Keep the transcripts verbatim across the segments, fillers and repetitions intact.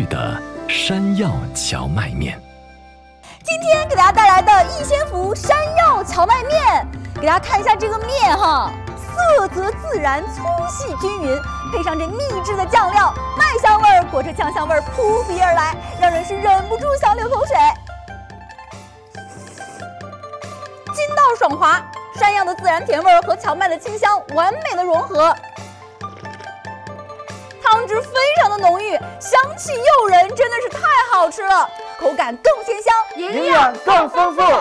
郁的山药荞麦面。 今天给大家带来的逸仙福山药荞麦面，给大家看一下这个面哈，色泽自然，粗细均匀，配上这秘制的酱料，麦香味儿裹着酱香味儿扑鼻而来，让人是忍不住想流口水。筋道爽滑，山药的自然甜味儿和荞麦的清香完美的融合。汤汁非常的浓郁，香气诱人，真的是太好吃了，口感更鲜香， 营养更丰富。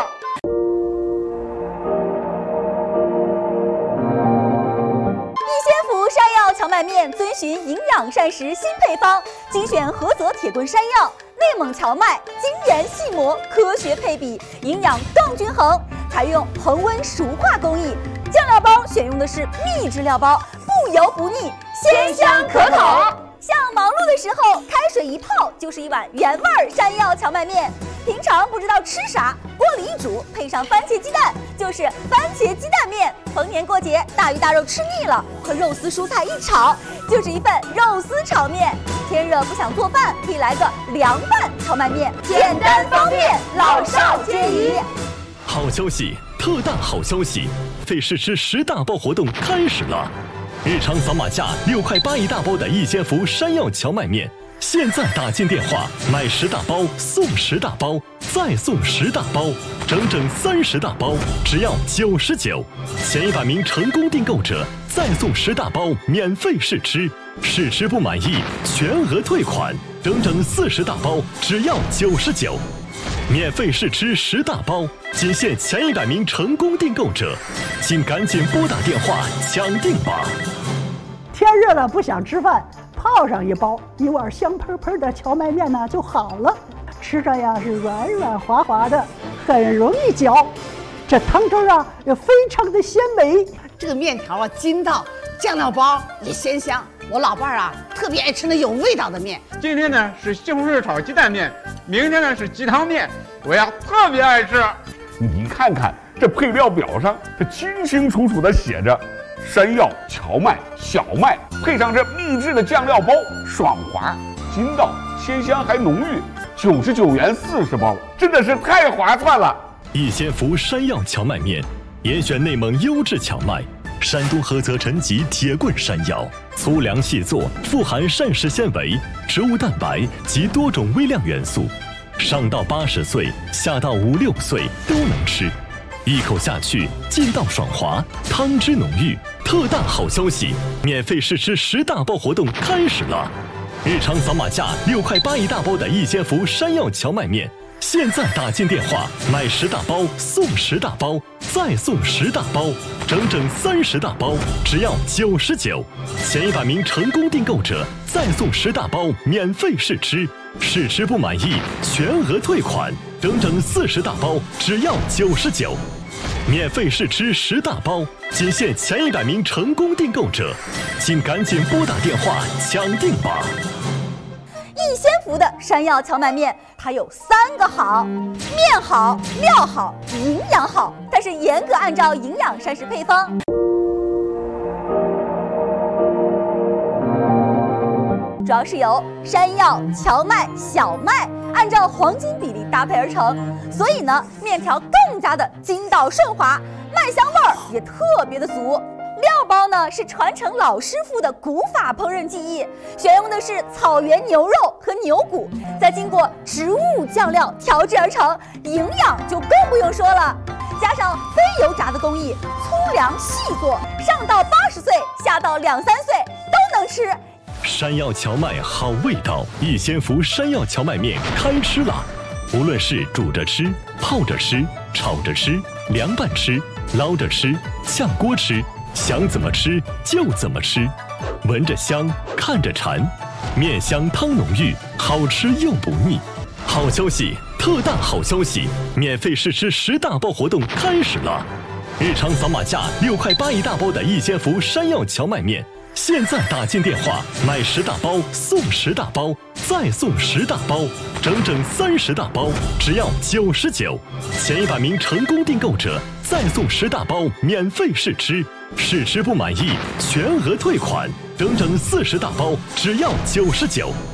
逸仙福山药荞麦面遵循营养膳食新配方，精选菏泽铁棍山药、内蒙荞麦，精研细磨，科学配比，营养更均衡。采用恒温熟化工艺，酱料包选用的是秘制料包，不油不腻，鲜香可口。像忙碌的时候，开水一泡就是一碗原味山药荞麦面。平常不知道吃啥，锅里一煮，配上番茄鸡蛋，就是番茄鸡蛋面。逢年过节，大鱼大肉吃腻了，和肉丝蔬菜一炒，就是一份肉丝炒面。天热不想做饭，可以来个凉拌荞麦面，简单方便，老少皆宜。 好消息，特大好消息！费试吃十大包活动开始了，日常扫码价六块八一大包的逸仙福山药荞麦面，现在打进电话买十大包送十大包，再送十大包，整整三十大包，只要九十九。前一百名成功订购者再送十大包免费试吃，试吃不满意全额退款，整整四十大包，只要九十九。免费试吃十大包，仅限前一百名成功订购者，请赶紧拨打电话抢订吧。 天热了不想吃饭，泡上一包，一碗香喷喷的荞麦面呢就好了，吃着呀是软软滑滑的，很容易嚼。这汤汁啊也非常的鲜美， 这个面条啊筋道，酱料包也鲜香。我老伴儿啊特别爱吃那有味道的面。 今天呢是西红柿炒鸡蛋面，明天呢是鸡汤面，我呀特别爱吃。 你看看这配料表上，这清清楚楚的写着山药、荞麦、小麦，配上这秘制的酱料包，爽滑、筋道、鲜香还浓郁，九十九元四十包，真的是太划算了。 逸仙福山药荞麦面，严选内蒙优质荞麦，山东菏泽陈集铁棍山药，粗粮细作，富含膳食纤维、植物蛋白及多种微量元素，上到八十岁，下到五六岁都能吃，一口下去劲道爽滑，汤汁浓郁。特大好消息，免费试吃十大包活动开始了，日常扫码价六块八一大包的逸仙福山药荞麦面，现在打进电话买十大包送十大包，再送十大包，整整三十大包，只要九十九。前一百名成功订购者再送十大包免费试吃，试吃不满意全额退款，整整四十大包，只要九十九。免费试吃十大包，仅限前一百名成功订购者，请赶紧拨打电话抢订吧。 逸仙福的山药荞麦面，它有三个好：面好、料好、营养好。但是严格按照营养膳食配方。主要是由山药、荞麦、小麦按照黄金比例搭配而成，所以呢，面条更加的筋道顺滑，麦香味儿也特别的足。料包呢是传承老师傅的古法烹饪技艺，选用的是草原牛肉和牛骨，再经过植物酱料调制而成，营养就更不用说了。加上非油炸的工艺，粗粮细做，上到八十岁，下到两三岁都能吃。 山药荞麦好味道，逸仙福山药荞麦面开吃了！无论是煮着吃、泡着吃、炒着吃、凉拌吃、捞着吃、炝锅吃，想怎么吃就怎么吃，闻着香，看着馋，面香汤浓郁，好吃又不腻。好消息，特大好消息！免费试吃十大包活动开始了，日常扫码价六块八一大包的逸仙福山药荞麦面。现在打进电话买十大包送十大包，再送十大包，整整三十大包，只要九十九。前一百名成功订购者再送十大包免费试吃，试吃不满意全额退款，整整四十大包，只要九十九。